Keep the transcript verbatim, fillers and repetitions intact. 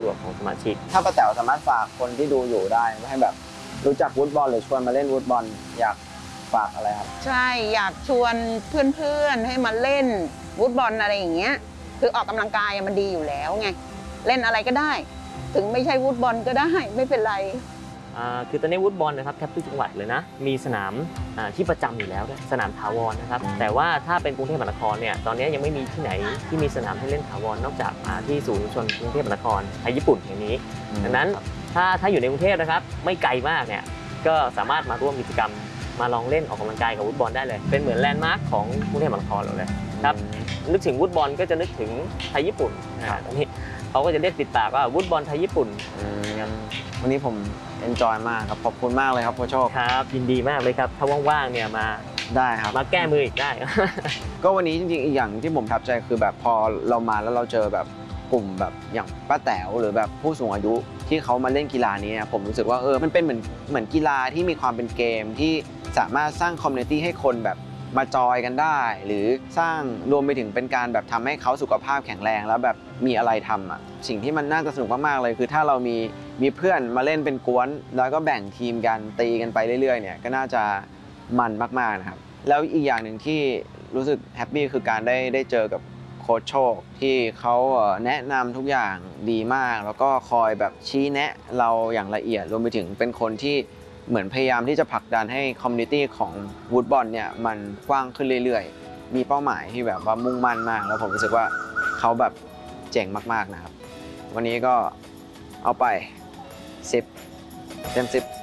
ะดวกของสมาชิกถ้าป้าแต๋วสามารถฝากคนที่ดูอยู่ได้ให้แบบรู้จักวูดบอลหรือชวนมาเล่นวูดบอลอยากฝากอะไรครับใช่อยากชวนเพื่อนๆให้มาเล่นวูดบอลอะไรอย่างเงี้ยคือออกกำลังกายมันดีอยู่แล้วไงเล่นอะไรก็ได้ถึงไม่ใช่วูดบอลก็ได้ไม่เป็นไรคือตอนนี้วูดบอลนะครับแทบทุกจังหวัดเลยนะมีสนามที่ประจำอยู่แล้วด้วยสนามถาวรนะครับแต่ว่าถ้าเป็นกรุงเทพมหานครเนี่ยตอนนี้ยังไม่มีที่ไหนที่มีสนามให้เล่นถาวรนอกจากที่ศูนย์ชุมชนกรุงเทพมหานครไทยญี่ปุ่นอย่างนี้ดังนั้นถ้าถ้าอยู่ในกรุงเทพนะครับไม่ไกลมากเนี่ยก็สามารถมาร่วมกิจกรรมมาลองเล่นออกกำลังกายกับวูดบอลได้เลยเป็นเหมือนแลนด์มาร์คของกรุงเทพมหานครเราเลยครับนึกถึงวูดบอลก็จะนึกถึงไทยญี่ปุ่นตอนนี้เขาก็จะเรียกติดปากว่าวูดบอลไทยญี่ปุ่นวันนี้ผมเอนจอยมากครับขอบคุณมากเลยครับโค้ชโชคครับยินดีมากเลยครับถ้าว่างๆเนี่ยมาได้ครับมาแก้มืออีกได้ก็วันนี้จริงๆอีกอย่างที่ผมประทับใจคือแบบพอเรามาแล้วเราเจอแบบกลุ่มแบบอย่างป้าแต๋วหรือแบบผู้สูงอายุที่เขามาเล่นกีฬานี้ผมรู้สึกว่าเออมันเป็นเหมือนเหมือนกีฬาที่มีความเป็นเกมที่สามารถสร้างคอมมูนิตี้ให้คนแบบมาจอยกันได้หรือสร้างรวมไปถึงเป็นการแบบทำให้เขาสุขภาพแข็งแรงแล้วแบบมีอะไรทำอ่ะสิ่งที่มันน่าจะสนุกมากๆเลยคือถ้าเรามีมีเพื่อนมาเล่นเป็นกวนแล้วก็แบ่งทีมกันตีกันไปเรื่อยๆเนี่ยก็น่าจะมันมากๆนะครับแล้วอีกอย่างหนึ่งที่รู้สึกแฮปปี้คือการได้ได้เจอกับโค้ชโชคที่เขาแนะนำทุกอย่างดีมากแล้วก็คอยแบบชี้แนะเราอย่างละเอียดรวมไปถึงเป็นคนที่เหมือนพยายามที่จะผลักดันให้คอมมูนิตี้ของวูดบอลเนี่ยมันกว้างขึ้นเรื่อยๆมีเป้าหมายที่แบบว่ามุ่งมั่นมากแล้วผมรู้สึกว่าเขาแบบเจ๋งมากๆนะครับวันนี้ก็เอาไปสิบเต็มสิบ